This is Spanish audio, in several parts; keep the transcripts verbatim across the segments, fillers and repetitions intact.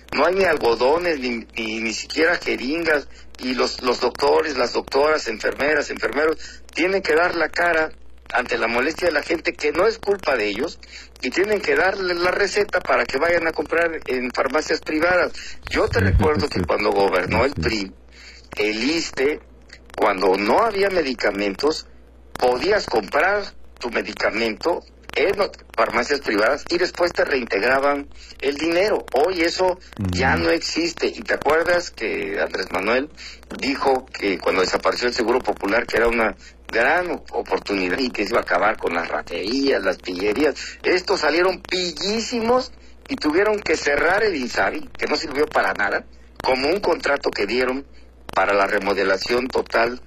no hay ni algodones, ni, ni, ni siquiera jeringas, y los, los doctores, las doctoras, enfermeras, enfermeros, tienen que dar la cara ante la molestia de la gente, que no es culpa de ellos, y tienen que darle la receta para que vayan a comprar en farmacias privadas. Yo te recuerdo que cuando gobernó el P R I, el I S S S T E, cuando no había medicamentos, podías comprar tu medicamento en farmacias privadas y después te reintegraban el dinero. Hoy eso ya no existe. Y te acuerdas que Andrés Manuel dijo que cuando desapareció el Seguro Popular, que era una gran oportunidad y que se iba a acabar con las raterías, las pillerías. Estos salieron pillísimos y tuvieron que cerrar el INSABI, que no sirvió para nada, como un contrato que dieron para la remodelación total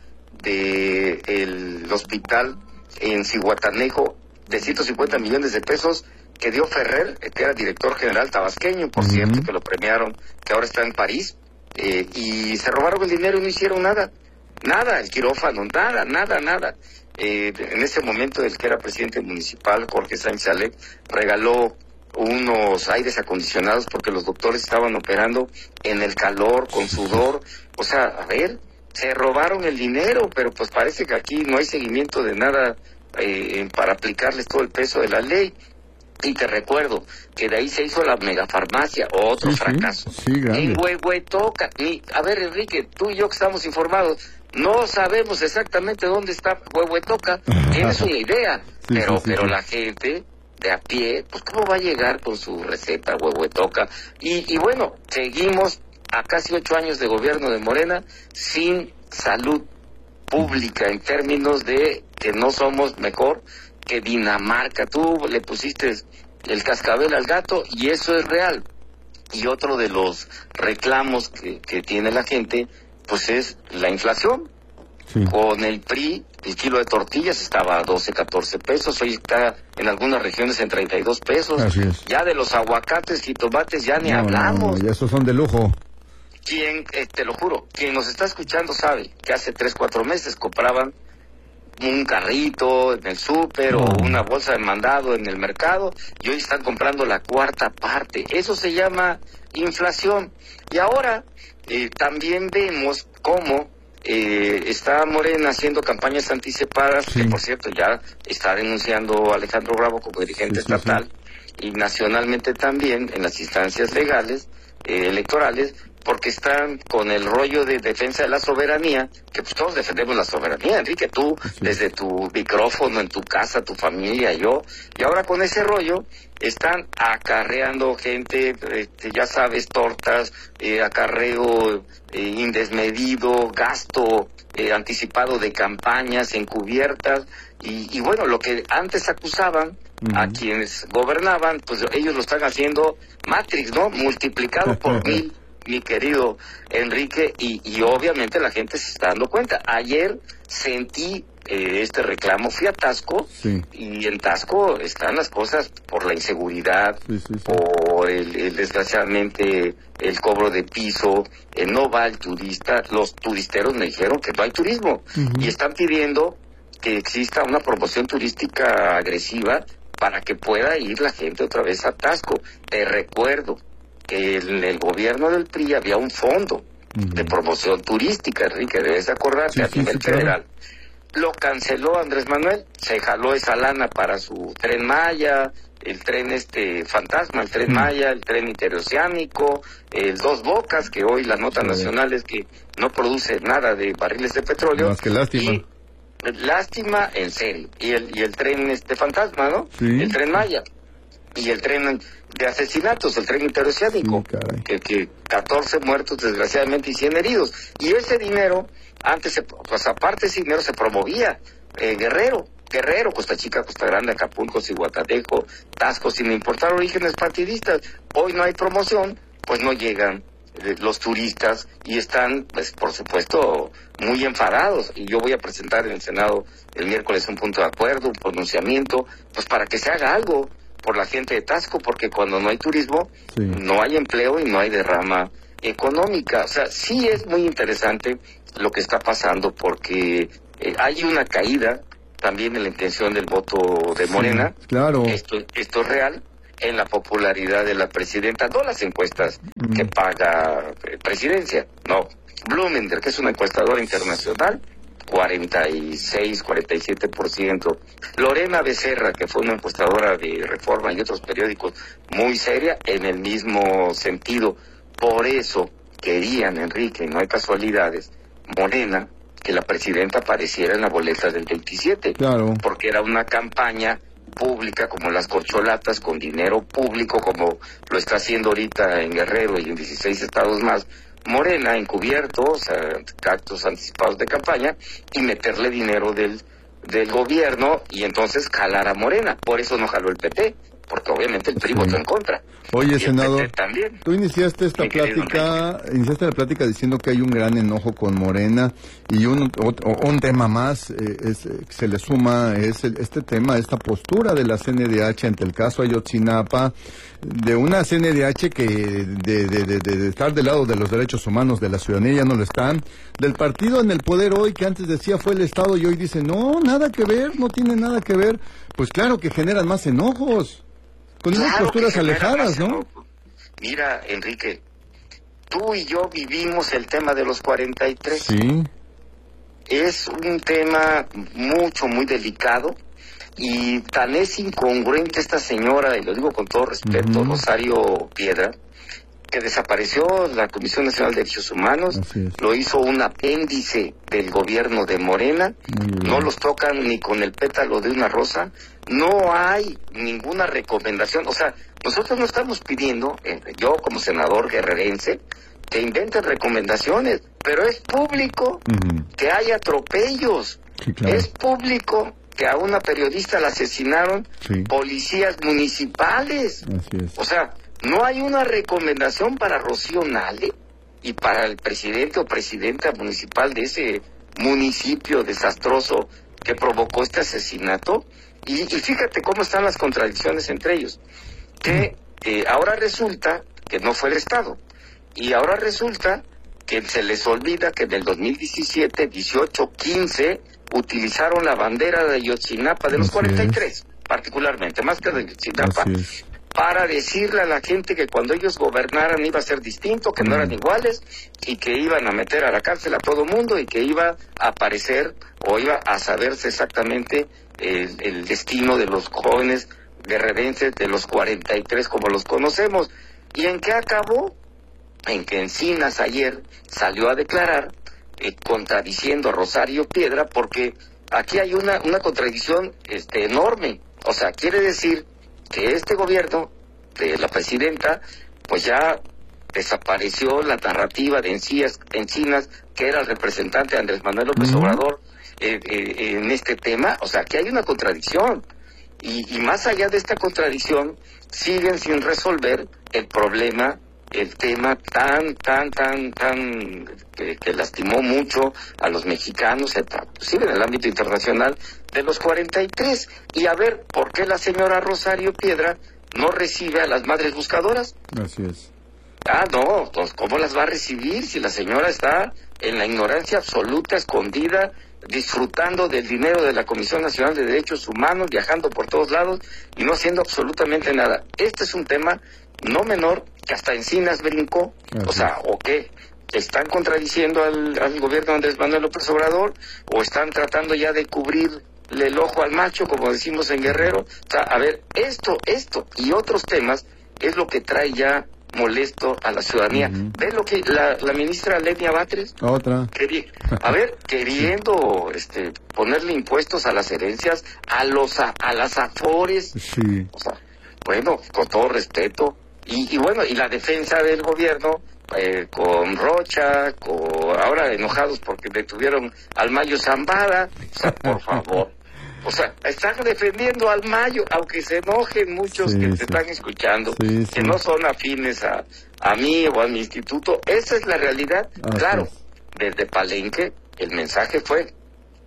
de el hospital en Zihuatanejo de ciento cincuenta millones de pesos que dio Ferrer, que era director general tabasqueño, por uh-huh. cierto, que lo premiaron, que ahora está en París, eh, y se robaron el dinero y no hicieron nada, nada, el quirófano, nada, nada, nada. Eh, en ese momento el que era presidente municipal, Jorge Sánchez Alec, regaló unos aires acondicionados porque los doctores estaban operando en el calor, con sudor. O sea, a ver, se robaron el dinero, pero pues parece que aquí no hay seguimiento de nada eh, para aplicarles todo el peso de la ley. Y te recuerdo que de ahí se hizo la megafarmacia, otro sí, fracaso. Sí, sí, en Huehuetoca, y, a ver, Enrique, tú y yo que estamos informados, no sabemos exactamente dónde está Huehuetoca, tienes una idea, sí, pero, sí, sí, pero sí. La gente de a pie, pues cómo va a llegar con su receta Huehuetoca. Y, y bueno, seguimos a casi ocho años de gobierno de Morena sin salud pública, en términos de que no somos mejor que Dinamarca. Tú le pusiste el cascabel al gato y eso es real. Y otro de los reclamos que, que tiene la gente, pues es la inflación. Sí. Con el P R I, el kilo de tortillas estaba a doce, catorce pesos, hoy está en algunas regiones en treinta y dos pesos. Así es. Ya de los aguacates y tomates ya ni no, hablamos. No, y esos son de lujo. Quien, eh, te lo juro, quien nos está escuchando sabe que hace tres, cuatro meses compraban un carrito en el súper no. o una bolsa de mandado en el mercado y hoy están comprando la cuarta parte. Eso se llama inflación. Y ahora eh, también vemos cómo eh, está Morena haciendo campañas anticipadas, sí. que por cierto ya está denunciando Alejandro Bravo como dirigente sí, sí, estatal sí. y nacionalmente también en las instancias legales, eh, electorales, porque están con el rollo de defensa de la soberanía, que pues todos defendemos la soberanía, Enrique, tú, sí. desde tu micrófono, en tu casa, tu familia, yo, y ahora con ese rollo están acarreando gente, este, ya sabes, tortas, eh, acarreo eh, indesmedido, gasto eh, anticipado de campañas encubiertas, y, y bueno, lo que antes acusaban uh-huh. a quienes gobernaban, pues ellos lo están haciendo Matrix, ¿no? Multiplicado por mil. Mi querido Enrique, y, y obviamente la gente se está dando cuenta. Ayer sentí eh, este reclamo, fui a Tasco, sí. y en Tasco están las cosas por la inseguridad, sí, sí, sí. por el, el desgraciadamente el cobro de piso, eh, no va el turista, los turisteros me dijeron que no hay turismo, uh-huh. y están pidiendo que exista una promoción turística agresiva para que pueda ir la gente otra vez a Tasco. Te recuerdo que en el gobierno del P R I había un fondo uh-huh. de promoción turística, Enrique, debes acordarte, sí, a nivel sí, federal. Claro. Lo canceló Andrés Manuel, se jaló esa lana para su Tren Maya, el tren este fantasma, el Tren uh-huh. Maya, el tren interoceánico, el Dos Bocas, que hoy la nota uh-huh. nacional es que no produce nada de barriles de petróleo. Más que lástima. Y, lástima, en serio. Y el, y el tren este fantasma, ¿no? Sí. El Tren Maya. Y el tren de asesinatos, el tren interoceánico, sí, que, que catorce muertos desgraciadamente y cien heridos. Y ese dinero, antes, se, pues aparte ese dinero se promovía, eh, Guerrero, Guerrero, Costa Chica, Costa Grande, Acapulco, Zihuatanejo, Tasco, sin importar orígenes partidistas. Hoy no hay promoción, pues no llegan eh, los turistas y están, pues por supuesto, muy enfadados. Y yo voy a presentar en el Senado el miércoles un punto de acuerdo, un pronunciamiento, pues para que se haga algo por la gente de Tasco, porque cuando no hay turismo, sí. no hay empleo y no hay derrama económica. O sea, sí es muy interesante lo que está pasando, porque eh, hay una caída también en la intención del voto de Morena. Sí, claro. Esto, esto es real. en la popularidad de la presidenta, no las encuestas mm. que paga eh, Presidencia, no. Blumenberg, que es una encuestadora internacional, cuarenta y seis, cuarenta y siete por ciento. Lorena Becerra, que fue una encuestadora de Reforma y otros periódicos muy seria, en el mismo sentido. Por eso querían, Enrique, no hay casualidades, Morena, que la presidenta apareciera en la boleta del veintisiete. Claro. Porque era una campaña pública como las corcholatas, con dinero público, como lo está haciendo ahorita en Guerrero y en dieciséis estados más, Morena, encubierto, o sea, actos anticipados de campaña, y meterle dinero del, del gobierno, y entonces jalar a Morena. Por eso no jaló el P T, porque obviamente el P R I sí. votó en contra. Oye, y senador, también. tú iniciaste esta plática, iniciaste la plática diciendo que hay un gran enojo con Morena, y un, o, un tema más eh, es, se le suma es el, este tema, esta postura de la C N D H ante el caso Ayotzinapa, de una C N D H que de, de, de, de estar del lado de los derechos humanos de la ciudadanía ya no lo están, del partido en el poder hoy que antes decía fue el Estado y hoy dice no, nada que ver, no tiene nada que ver. Pues claro que generan más enojos, con unas claro posturas alejadas, ¿no? Enojo. Mira, Enrique, tú y yo vivimos el tema de los cuarenta y tres. Sí. Es un tema mucho, muy delicado. Y tan es incongruente esta señora, y lo digo con todo respeto, uh-huh. Rosario Piedra, que desapareció la Comisión Nacional de Derechos Humanos, lo hizo un apéndice del gobierno de Morena, no los tocan ni con el pétalo de una rosa, no hay ninguna recomendación, o sea, nosotros no estamos pidiendo, eh, yo como senador guerrerense, que inventen recomendaciones, pero es público uh-huh. que hay atropellos, sí, claro. Es público que a una periodista la asesinaron sí. policías municipales. Así es. O sea, no hay una recomendación para Rocío Nale y para el presidente o presidenta municipal de ese municipio desastroso que provocó este asesinato. Y, y fíjate cómo están las contradicciones entre ellos. Que eh, ahora resulta que no fue el Estado. Y ahora resulta que se les olvida que en el dos mil diecisiete, dieciocho, quince... utilizaron la bandera de Ayotzinapa, de los Así cuarenta y tres, es. particularmente, más que de Ayotzinapa, para decirle a la gente que cuando ellos gobernaran iba a ser distinto, que mm. no eran iguales, y que iban a meter a la cárcel a todo mundo, y que iba a aparecer, o iba a saberse exactamente el, el destino de los jóvenes guerrerenses de los cuarenta y tres como los conocemos. ¿Y en qué acabó? En que Encinas ayer salió a declarar Eh, contradiciendo a Rosario Piedra, porque aquí hay una una contradicción este enorme. O sea, quiere decir que este gobierno de la presidenta pues ya desapareció la narrativa de Encinas, Encinas que era el representante de Andrés Manuel López uh-huh. Obrador eh, eh, en este tema. O sea, aquí hay una contradicción y, y más allá de esta contradicción siguen sin resolver el problema, el tema tan, tan, tan, tan, que, que lastimó mucho a los mexicanos, inclusive en el ámbito internacional, de los cuarenta y tres. Y a ver, ¿por qué la señora Rosario Piedra no recibe a las madres buscadoras? Así es. Ah, no, pues, ¿cómo las va a recibir si la señora está en la ignorancia absoluta, escondida, disfrutando del dinero de la Comisión Nacional de Derechos Humanos, viajando por todos lados y no haciendo absolutamente nada? Este es un tema no menor, que hasta Encinas brincó. Ajá. O sea, ¿o qué? ¿Están contradiciendo al, al gobierno de Andrés Manuel López Obrador? ¿O están tratando ya de cubrirle el ojo al macho, como decimos en Guerrero? O sea, a ver, esto, esto y otros temas es lo que trae ya molesto a la ciudadanía. Uh-huh. ¿Ves lo que la, la ministra Lenia Batres? Otra. Quería, a ver, queriendo este ponerle impuestos a las herencias, a los a, a las afores. Sí. O sea, bueno, con todo respeto. Y, y bueno, y la defensa del gobierno, eh, con Rocha, con, ahora enojados porque detuvieron al Mayo Zambada, o sea, por favor. O sea, están defendiendo al Mayo, aunque se enojen muchos sí, que te sí. están escuchando, sí, sí. que no son afines a, a mí o a mi instituto. Esa es la realidad. Ah, claro, sí. desde Palenque el mensaje fue,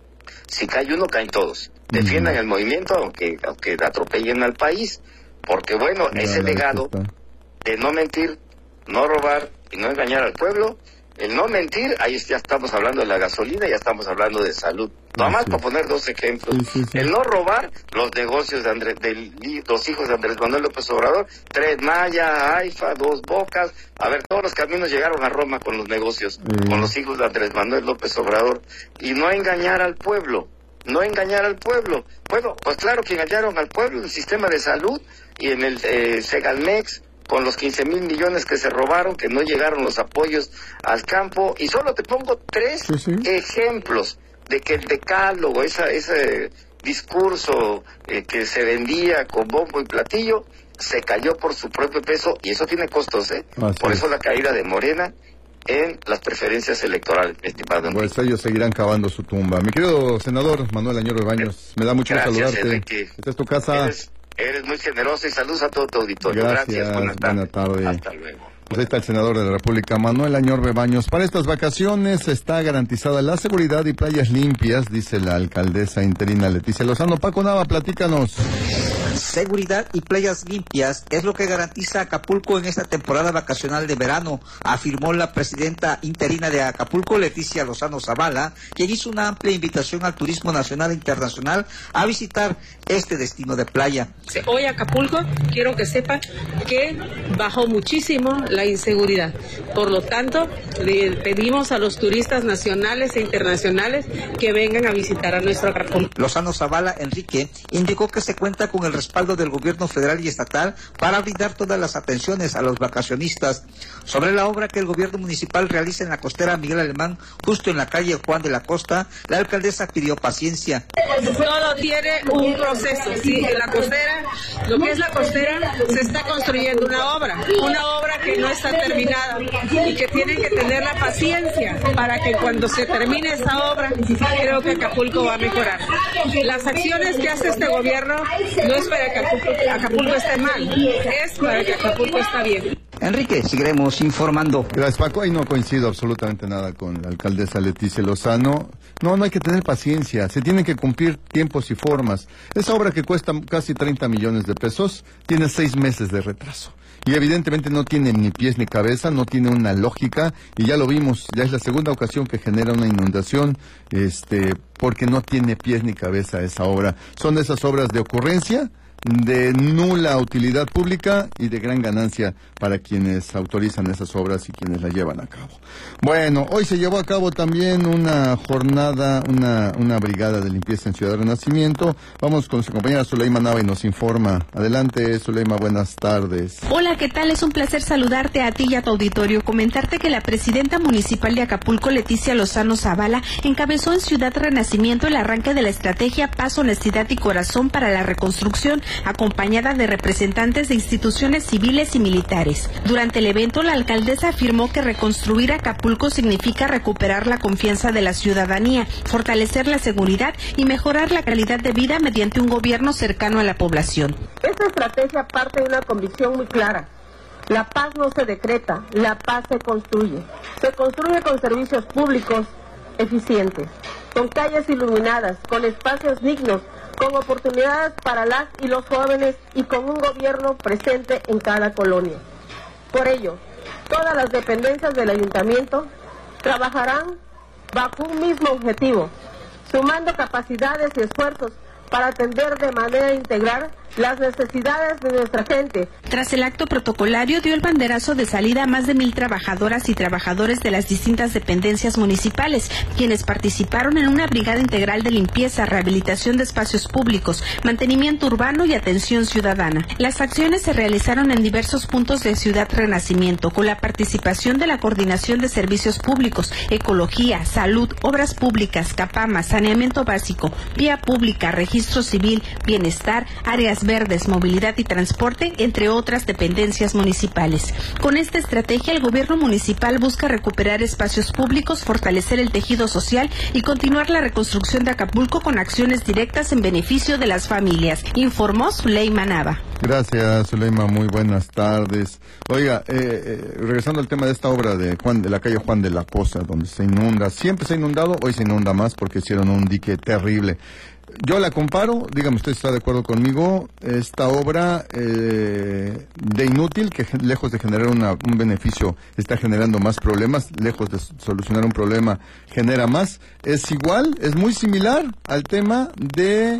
si cae uno, caen todos. Defiendan uh-huh. el movimiento, aunque, aunque atropellen al país. Porque bueno, ya, ese legado de no mentir, no robar y no engañar al pueblo, El no mentir, ahí ya estamos hablando de la gasolina, ya estamos hablando de salud. Nada más sí. para poner dos ejemplos. Sí, sí, sí. El no robar, los negocios de Andrés, de los hijos de Andrés Manuel López Obrador, Tres Maya, AIFA, Dos Bocas, a ver, todos los caminos llegaron a Roma con los negocios, sí. con los hijos de Andrés Manuel López Obrador. Y no engañar al pueblo, no engañar al pueblo. Bueno, pues claro que engañaron al pueblo en el sistema de salud y en el eh, Segalmex, con los quince mil millones que se robaron, que no llegaron los apoyos al campo. Y solo te pongo tres sí, sí. ejemplos de que el decálogo, esa, ese discurso eh, que se vendía con bombo y platillo, se cayó por su propio peso, y eso tiene costos, ¿eh? Así por eso es. La caída de Morena en las preferencias electorales, estimado. Pues ellos seguirán cavando su tumba. Mi querido senador Manuel Añorbe Baños, me da mucho gusto saludarte. Enrique. Esta es tu casa. Eres, eres muy generoso y saludos a todo tu auditorio. Gracias, Gracias, buenas tardes. buena tarde. Hasta luego. Pues ahí está el senador de la República, Manuel Añorbe Baños. Para estas vacaciones está garantizada la seguridad y playas limpias, dice la alcaldesa interina Leticia Lozano. Paco Nava, platícanos. Seguridad y playas limpias es lo que garantiza Acapulco en esta temporada vacacional de verano, afirmó la presidenta interina de Acapulco, Leticia Lozano Zavala, quien hizo una amplia invitación al turismo nacional e internacional a visitar este destino de playa. Hoy Acapulco, quiero que sepan que bajó muchísimo la inseguridad. Por lo tanto, le pedimos a los turistas nacionales e internacionales que vengan a visitar a nuestro Acapulco. Lozano Zavala Enrique indicó que se cuenta con el respaldo del gobierno federal y estatal para brindar todas las atenciones a los vacacionistas. Sobre la obra que el gobierno municipal realiza en la costera Miguel Alemán, justo en la calle Juan de la Costa, la alcaldesa pidió paciencia. Todo tiene un proceso, sí, en la costera, lo que es la costera, se está construyendo una obra, una obra que no está terminada y que tienen que tener la paciencia para que cuando se termine esa obra, creo que Acapulco va a mejorar. Las acciones que hace este gobierno no es para que Acapulco, Acapulco esté mal, es para que Acapulco esté bien. Enrique, seguiremos informando. Gracias, Paco. Ahí no coincido absolutamente nada con la alcaldesa Leticia Lozano. No, no hay que tener paciencia. Se tienen que cumplir tiempos y formas. Esa obra que cuesta casi treinta millones de pesos tiene seis meses de retraso. Y evidentemente no tiene ni pies ni cabeza, no tiene una lógica, y ya lo vimos, ya es la segunda ocasión que genera una inundación, este, porque no tiene pies ni cabeza esa obra. Son de esas obras de ocurrencia, de nula utilidad pública y de gran ganancia para quienes autorizan esas obras y quienes las llevan a cabo. Bueno, hoy se llevó a cabo también una jornada, una, una brigada de limpieza en Ciudad Renacimiento. Vamos con su compañera Zuleima Nava y nos informa. Adelante, Zuleima, buenas tardes. Hola, ¿qué tal? Es un placer saludarte a ti y a tu auditorio. Comentarte que la presidenta municipal de Acapulco, Leticia Lozano Zavala, encabezó en Ciudad Renacimiento el arranque de la estrategia Paz, Honestidad y Corazón para la reconstrucción, acompañada de representantes de instituciones civiles y militares. Durante el evento, la alcaldesa afirmó que reconstruir Acapulco significa recuperar la confianza de la ciudadanía, fortalecer la seguridad y mejorar la calidad de vida mediante un gobierno cercano a la población. Esta estrategia parte de una convicción muy clara. La paz no se decreta, la paz se construye. Se construye con servicios públicos eficientes, con calles iluminadas, con espacios dignos, con oportunidades para las y los jóvenes y con un gobierno presente en cada colonia. Por ello, todas las dependencias del ayuntamiento trabajarán bajo un mismo objetivo, sumando capacidades y esfuerzos para atender de manera integral las necesidades de nuestra gente. Tras el acto protocolario dio el banderazo de salida a más de mil trabajadoras y trabajadores de las distintas dependencias municipales, quienes participaron en una brigada integral de limpieza, rehabilitación de espacios públicos, mantenimiento urbano y atención ciudadana. Las acciones se realizaron en diversos puntos de Ciudad Renacimiento, con la participación de la Coordinación de Servicios Públicos, Ecología, Salud, Obras Públicas, Capama, Saneamiento Básico, Vía Pública, Registro Civil, Bienestar, Áreas Verdes, Movilidad y Transporte, entre otras dependencias municipales. Con esta estrategia, el gobierno municipal busca recuperar espacios públicos, fortalecer el tejido social y continuar la reconstrucción de Acapulco con acciones directas en beneficio de las familias, informó Zuleima Nava. Gracias, Zuleima, muy buenas tardes. Oiga, eh, eh, regresando al tema de esta obra de Juan de la calle Juan de la Costa, donde se inunda, siempre se ha inundado, hoy se inunda más porque hicieron un dique terrible. Yo la comparo, dígame usted si está de acuerdo conmigo, esta obra eh, de inútil, que lejos de generar una, un beneficio, está generando más problemas, lejos de solucionar un problema, genera más, es igual, es muy similar al tema de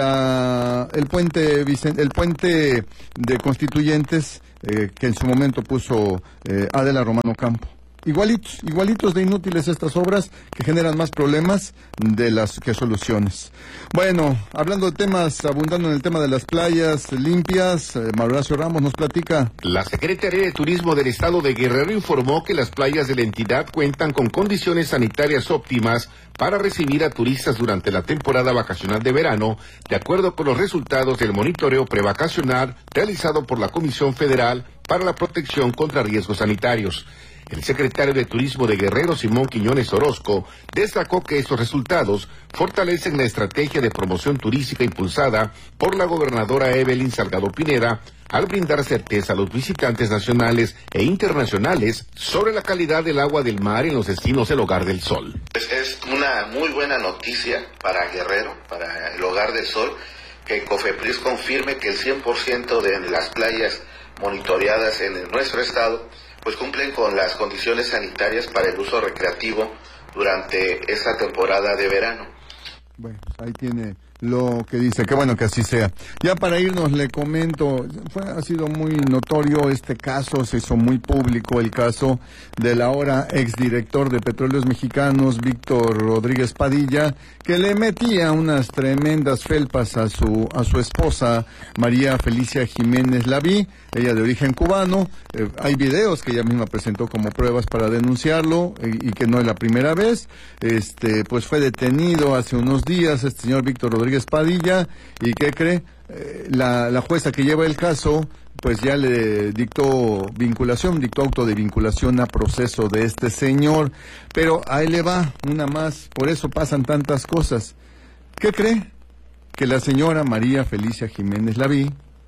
la el puente Vicen, el puente de Constituyentes eh, que en su momento puso eh, Adela Romano Campo. Igualitos, igualitos de inútiles estas obras que generan más problemas de las que soluciones. Bueno, hablando de temas, abundando en el tema de las playas limpias, eh, Mauricio Ramos nos platica. La Secretaría de Turismo del Estado de Guerrero informó que las playas de la entidad cuentan con condiciones sanitarias óptimas para recibir a turistas durante la temporada vacacional de verano, de acuerdo con los resultados del monitoreo prevacacional realizado por la Comisión Federal para la Protección contra Riesgos Sanitarios. El secretario de Turismo de Guerrero, Simón Quiñones Orozco, destacó que estos resultados fortalecen la estrategia de promoción turística impulsada por la gobernadora Evelyn Salgado Pineda al brindar certeza a los visitantes nacionales e internacionales sobre la calidad del agua del mar en los destinos del Hogar del Sol. Es, es una muy buena noticia para Guerrero, para el Hogar del Sol, que COFEPRIS confirme que el cien por ciento de las playas monitoreadas en nuestro estado pues cumplen con las condiciones sanitarias para el uso recreativo durante esta temporada de verano. Bueno, ahí tiene lo que dice, qué bueno que así sea. Ya para irnos le comento, fue, ha sido muy notorio este caso, se hizo muy público el caso del ahora exdirector de Petróleos Mexicanos, Víctor Rodríguez Padilla, que le metía unas tremendas felpas a su a su esposa, María Felicia Jiménez Laví, ella de origen cubano. Eh, hay videos que ella misma presentó como pruebas para denunciarlo, y, y que no es la primera vez. Este, pues fue detenido hace unos días este señor Víctor Rodríguez Padilla, y ¿qué cree? Eh, la, la jueza que lleva el caso pues ya le dictó vinculación, dictó auto de vinculación a proceso de este señor, pero ahí le va una más, por eso pasan tantas cosas. ¿Qué cree? Que la señora María Felicia Jiménez Laví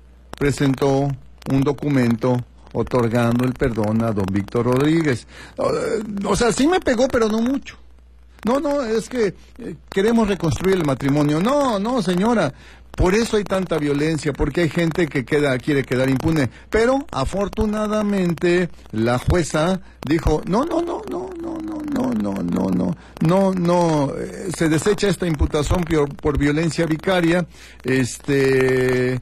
presentó un documento otorgando el perdón a don Víctor Rodríguez. O, o sea, sí me pegó, pero no mucho. No, no, es que eh, queremos reconstruir el matrimonio. No, no, señora. Por eso hay tanta violencia, porque hay gente que queda, quiere quedar impune. Pero, afortunadamente, la jueza dijo, no, no, no, no, no, no, no, no, no, no, no, no, eh, se desecha esta imputación por, por violencia vicaria. Este...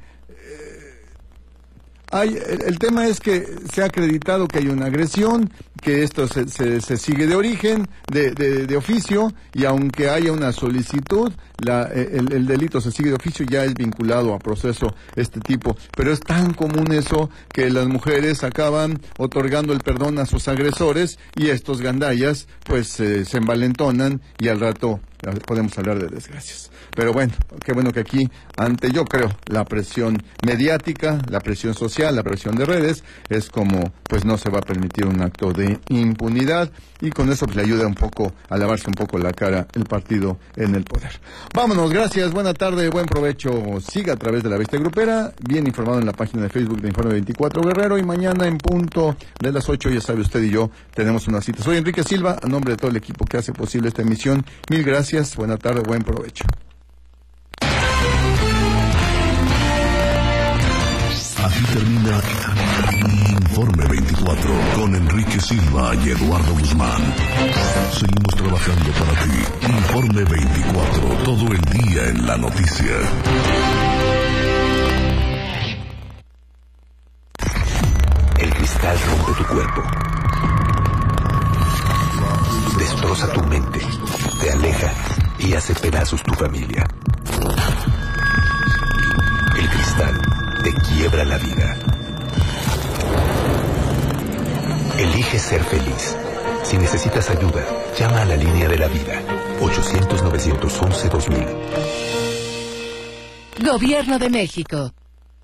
Hay, el, el tema es que se ha acreditado que hay una agresión, que esto se, se, se sigue de origen, de, de, de oficio, y aunque haya una solicitud, la, el, el delito se sigue de oficio, ya es vinculado a proceso este tipo. Pero es tan común eso que las mujeres acaban otorgando el perdón a sus agresores, y estos gandallas pues eh, se envalentonan, y al rato podemos hablar de desgracias. Pero bueno, qué bueno que aquí, ante yo creo, la presión mediática, la presión social, la presión de redes, es como, pues no se va a permitir un acto de impunidad, y con eso pues, le ayuda un poco a lavarse un poco la cara el partido en el poder. Vámonos, gracias, buena tarde, buen provecho. Siga a través de la Bestia Grupera, bien informado en la página de Facebook de Informe veinticuatro Guerrero, y mañana en punto de las ocho, ya sabe usted y yo, tenemos una cita. Soy Enrique Silva, a nombre de todo el equipo que hace posible esta emisión, mil gracias, buena tarde, buen provecho. Aquí termina Informe veinticuatro con Enrique Silva y Eduardo Guzmán. Seguimos trabajando para ti. Informe veinticuatro, todo el día en la noticia. El cristal rompe tu cuerpo, destroza tu mente, te aleja y hace pedazos tu familia. El cristal te quiebra la vida. Elige ser feliz. Si necesitas ayuda, llama a la línea de la vida. ochocientos, novecientos once, dos mil. Gobierno de México.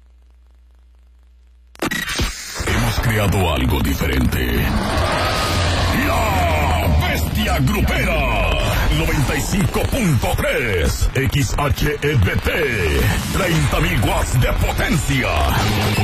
Hemos creado algo diferente. La Bestia Grupera. noventa y cinco punto tres X H E B T. treinta mil watts de potencia.